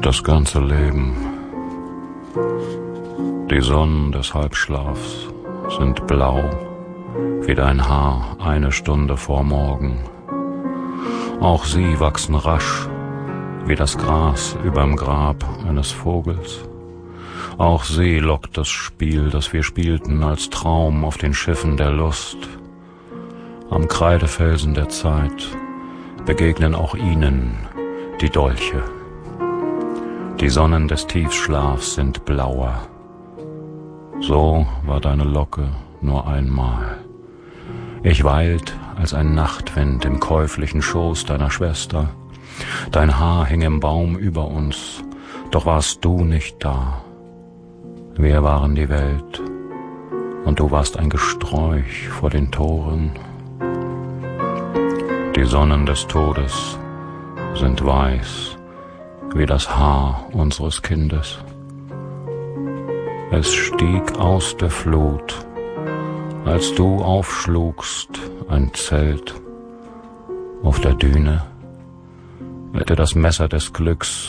Das ganze Leben, die Sonnen des Halbschlafs sind blau wie dein Haar eine Stunde vor Morgen. Auch sie wachsen rasch wie das Gras überm Grab eines Vogels. Auch sie lockt das Spiel, das wir spielten als Traum auf den Schiffen der Lust. Am Kreidefelsen der Zeit begegnen auch ihnen die Dolche. Die Sonnen des Tiefschlafs sind blauer. So war deine Locke nur einmal. Ich weilt als ein Nachtwind im käuflichen Schoß deiner Schwester. Dein Haar hing im Baum über uns, doch warst du nicht da. Wir waren die Welt, und du warst ein Gesträuch vor den Toren. Die Sonnen des Todes sind weiß wie das Haar unseres Kindes. Es stieg aus der Flut, als du aufschlugst ein Zelt auf der Düne, mit dir das Messer des Glücks